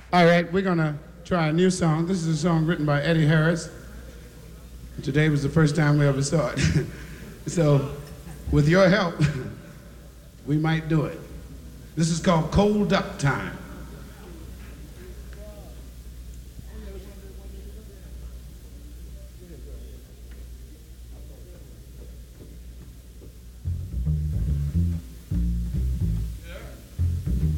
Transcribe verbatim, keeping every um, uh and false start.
All right, we're gonna try a new song. This is a song written by Eddie Harris. Today was the first time we ever saw it. So, with your help, we might do it. This is called Cold Duck Time.